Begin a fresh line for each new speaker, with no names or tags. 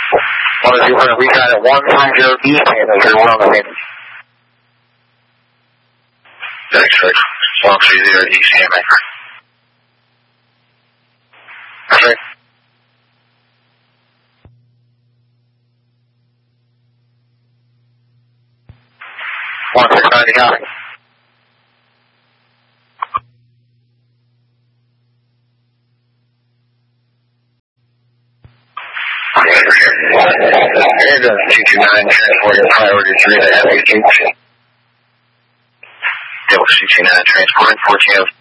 We got at 130 East Hammond, you're well on the X-ray, 130 East Hammond. Okay. 1690, copy. Here goes 229, transporting priority 3 to FH. Level 229, transporting 14